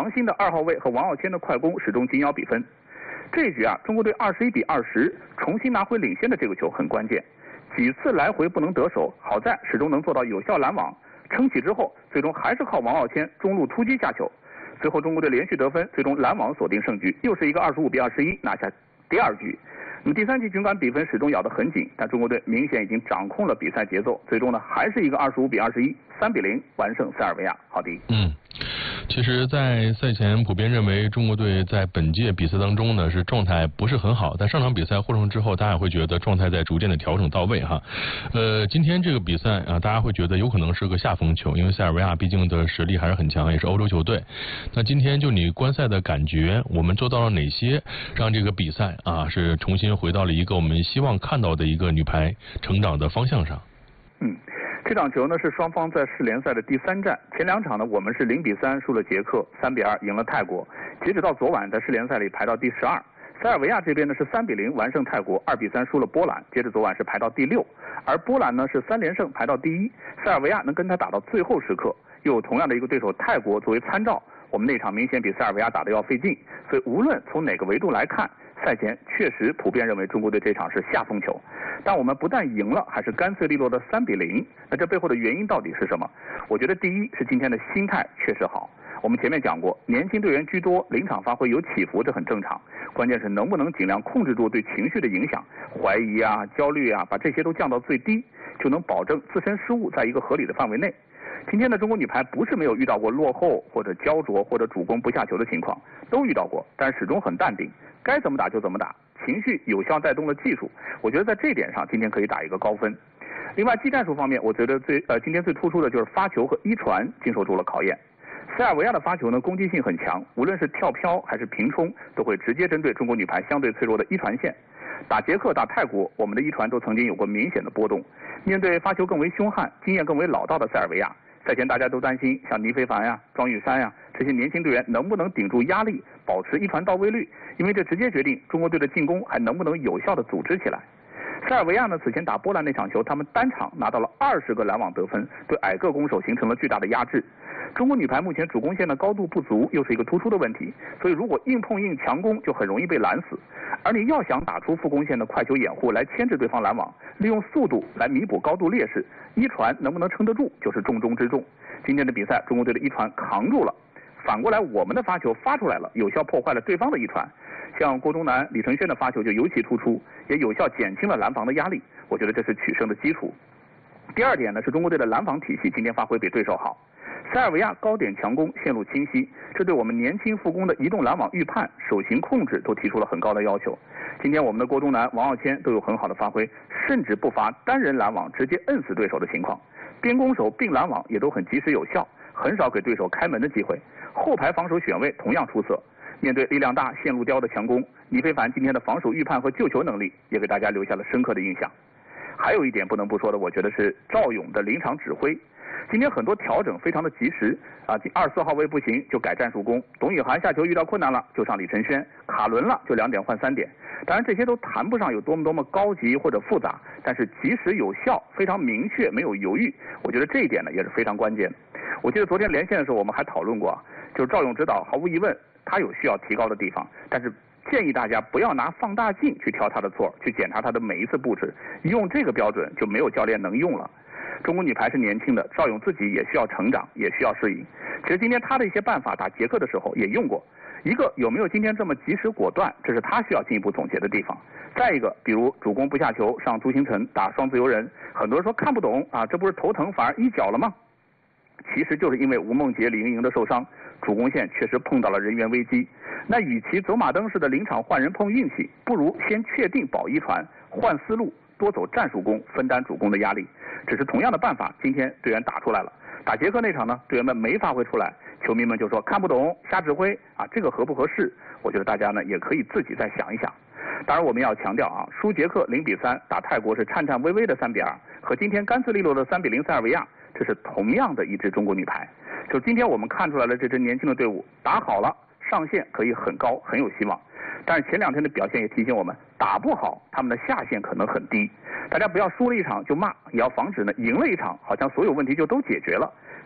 王鑫的2号位和王傲谦的快攻始终紧咬比分。这一局啊，中国队21比20重新拿回领先的这个球很关键，几次来回不能得手，好在始终能做到有效拦网，撑起之后，最终还是靠王傲谦中路突击下球，最后中国队连续得分，最终拦网锁定胜局，又是一个25比21拿下第2局。那么第3局尽管比分始终咬得很紧，但中国队明显已经掌控了比赛节奏，最终呢还是一个25比21，3比0完胜塞尔维亚。郝迪。 其实，在赛前普遍认为中国队在本届比赛当中呢是状态不是很好，但上场比赛获胜之后，大家也会觉得状态在逐渐的调整到位哈。今天这个比赛啊，大家会觉得有可能是个下风球，因为塞尔维亚毕竟的实力还是很强，也是欧洲球队。那今天就你观赛的感觉，我们做到了哪些，让这个比赛啊是重新回到了一个我们希望看到的一个女排成长的方向上？ 这场球呢是双方在世联赛的第3战，前2场呢我们是0比3输了捷克，3比2赢了泰国，截止到昨晚在世联赛里排到第12。塞尔维亚这边呢是3比0完胜泰国，2比3输了波兰，截止昨晚是排到第6。而波兰呢是3连胜排到第1，塞尔维亚能跟他打到最后时刻，又有同样的一个对手泰国作为参照，我们那场明显比塞尔维亚打得要费劲，所以无论从哪个维度来看，赛前确实普遍认为中国队这场是下风球，但我们不但赢了，还是干脆利落的3比0。那这背后的原因到底是什么？我觉得第一是今天的心态确实好。我们前面讲过，年轻队员居多，临场发挥有起伏，这很正常。关键是能不能尽量控制住对情绪的影响，怀疑啊、焦虑啊，把这些都降到最低，就能保证自身失误在一个合理的范围内。今天的中国女排不是没有遇到过落后或者焦灼或者主攻不下球的情况，都遇到过，但始终很淡定，该怎么打就怎么打，情绪有效带动了技术。我觉得在这一点上，今天可以打一个高分。另外，技战术方面，我觉得今天最突出的就是发球和一传经受住了考验。塞尔维亚的发球呢，攻击性很强，无论是跳飘还是平冲，都会直接针对中国女排相对脆弱的一传线。打捷克、打泰国，我们的一传都曾经有过明显的波动。面对发球更为凶悍、经验更为老道的塞尔维亚，赛前大家都担心像倪非凡呀、庄玉珊呀这些年轻队员能不能顶住压力，保持一传到位率，因为这直接决定中国队的进攻还能不能有效地组织起来。塞尔维亚呢，此前打波兰那场球，他们单场拿到了20个拦网得分，对矮个攻手形成了巨大的压制。中国女排目前主攻线的高度不足，又是一个突出的问题，所以如果硬碰硬强攻，就很容易被拦死。而你要想打出副攻线的快球掩护来牵制对方拦网，利用速度来弥补高度劣势，一传能不能撑得住，就是重中之重。今天的比赛，中国队的一传扛住了，反过来我们的发球发出来了，有效破坏了对方的一传。像郭忠南、李承铉的发球就尤其突出，也有效减轻了拦防的压力。我觉得这是取胜的基础。第二点呢，是中国队的拦防体系今天发挥比对手好。塞尔维亚高点强攻，线路清晰，这对我们年轻副攻的移动拦网预判、手型控制都提出了很高的要求。今天我们的郭忠南、王傲谦都有很好的发挥，甚至不乏单人拦网直接摁死对手的情况。边攻手并拦网也都很及时有效，很少给对手开门的机会。后排防守选位同样出色。面对力量大、线路刁的强攻，倪非凡今天的防守预判和救球能力也给大家留下了深刻的印象。还有一点不能不说的，我觉得是赵勇的临场指挥。今天很多调整非常的及时啊，2、4号位不行就改战术攻，董宇涵下球遇到困难了就上李承铉，卡伦了就2点换3点。当然这些都谈不上有多么高级或者复杂，但是及时有效，非常明确，没有犹豫。我觉得这一点呢也是非常关键的。我记得昨天连线的时候我们还讨论过，就是赵勇指导毫无疑问他有需要提高的地方，但是建议大家不要拿放大镜去挑他的错，去检查他的每一次布置，用这个标准就没有教练能用了。中国女排是年轻的，赵勇自己也需要成长，也需要适应。其实今天他的一些办法打捷克的时候也用过，一个有没有今天这么及时果断，这是他需要进一步总结的地方。再一个，比如主攻不下球上朱星辰打双自由人，很多人说看不懂啊，这不是头疼反而一脚了吗？其实就是因为吴梦洁、李盈莹的受伤，主攻线确实碰到了人员危机。那与其走马灯式的临场换人碰运气，不如先确定保一传，换思路，多走战术攻，分担主攻的压力。只是同样的办法，今天队员打出来了。打捷克那场呢，队员们没发挥出来，球迷们就说看不懂，瞎指挥啊，这个合不合适？我觉得大家呢也可以自己再想一想。当然我们要强调啊，输捷克0比3，打泰国是颤颤巍巍的3比2，和今天干脆利落的3比0塞尔维亚，这是同样的一支中国女排。就今天我们看出来了，这支年轻的队伍打好了，上限可以很高，很有希望。但是前2天的表现也提醒我们，打不好他们的下限可能很低。大家不要输了一场就骂，也要防止呢赢了一场好像所有问题就都解决了。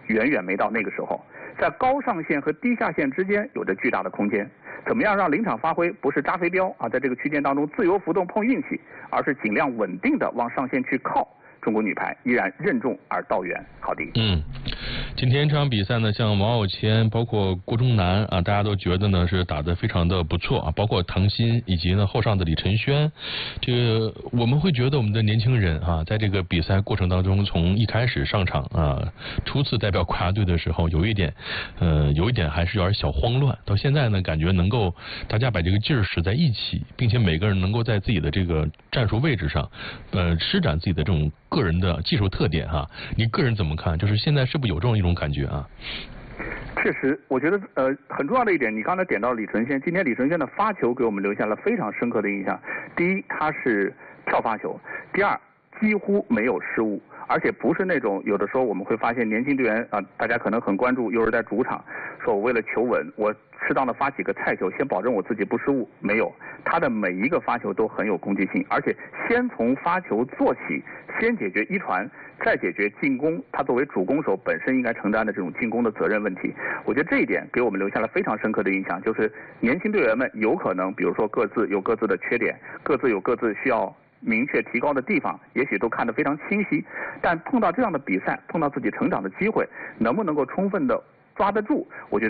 远远没到那个时候。在高上限和低下限之间有着巨大的空间。怎么样让临场发挥不是扎飞镖啊，在这个区间当中自由浮动碰运气，而是尽量稳定的往上限去靠。中国女排依然任重而道远。郝迪。 今天这场比赛呢，像王傲谦，包括郭钟南啊，大家都觉得呢是打得非常的不错啊，包括唐鑫以及呢后上的李晨轩，这个我们会觉得我们的年轻人啊，在这个比赛过程当中，从一开始上场啊，初次代表国家队的时候，有一点还是有点小慌乱，到现在呢，感觉能够大家把这个劲儿使在一起，并且每个人能够在自己的这个战术位置上，施展自己的这种个人的技术特点哈，你个人怎么看？就是现在是不是有这种一种感觉啊？ 确实，我觉得很重要的一点，你刚才点到李承轩，今天李承轩的发球给我们留下了非常深刻的印象。第一，他是跳发球；第二，几乎没有失误，而且不是那种有的时候我们会发现年轻队员啊，大家可能很关注，又是在主场，说我为了求稳，我适当的发几个菜球，先保证我自己不失误。没有，他的每一个发球都很有攻击性，而且先从发球做起，先解决一传，再解决进攻。他作为主攻手本身应该承担的这种进攻的责任问题，我觉得这一点给我们留下了非常深刻的印象。就是年轻队员们有可能，比如说各自有各自的缺点，各自有各自需要明确提高的地方，也许都看得非常清晰，但碰到这样的比赛，碰到自己成长的机会，能不能够充分的抓得住，我觉得